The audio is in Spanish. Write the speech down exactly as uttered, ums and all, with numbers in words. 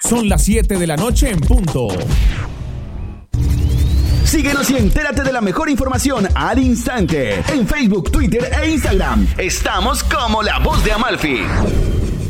Son las siete de la noche en punto. Síguenos y entérate de la mejor información al instante en Facebook, Twitter e Instagram. Estamos como La Voz de Amalfi.